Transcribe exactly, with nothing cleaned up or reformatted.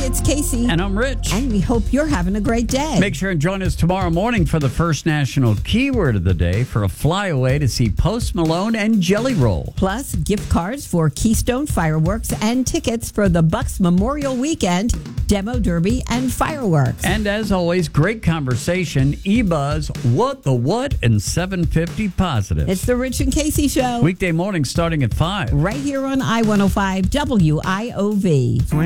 it's Casey. And I'm Rich. And we hope you're having a great day. Make sure and join us tomorrow morning for the first national keyword of the day for a flyaway to see Post Malone and Jelly Roll. Plus, gift cards for Keystone Fireworks and tickets for the Bucks Memorial Weekend, Demo Derby, and fireworks. And as always, great conversation. eBuzz, What the What, and seven fifty Positive. It's the Rich and Casey Show. Weekday morning starting at five. Right here on I one oh five W I O V.